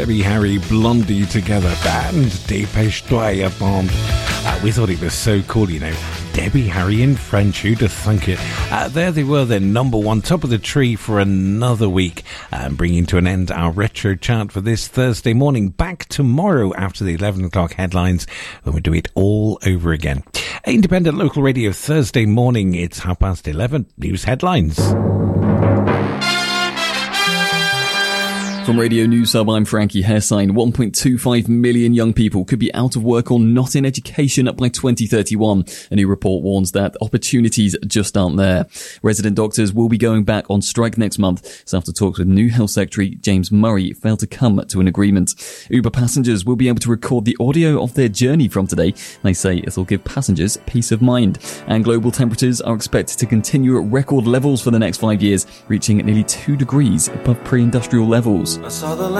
Debbie Harry, Blondie together, and Dépêche Toi Bomb. We thought it was so cool, you know. Debbie Harry in French, who'd have thunk it? There they were, then, number one, top of the tree for another week, bringing to an end our retro chart for this Thursday morning. Back tomorrow after the 11 o'clock headlines, when we do it all over again. Independent Local Radio, Thursday morning, it's 11:30, news headlines. From Radio News Hub, I'm Frankie Hairsine. 1.25 million young people could be out of work or not in education by 2031. A new report warns that opportunities just aren't there. Resident doctors will be going back on strike next month. So after talks with new Health Secretary James Murray failed to come to an agreement. Uber passengers will be able to record the audio of their journey from today. They say it'll give passengers peace of mind. And global temperatures are expected to continue at record levels for the next 5 years, reaching nearly 2 degrees above pre-industrial levels. I saw the